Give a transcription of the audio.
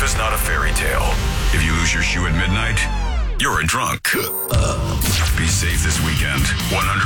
is not a fairy tale. If you lose your shoe at midnight, you're a drunk. Be safe this weekend. 100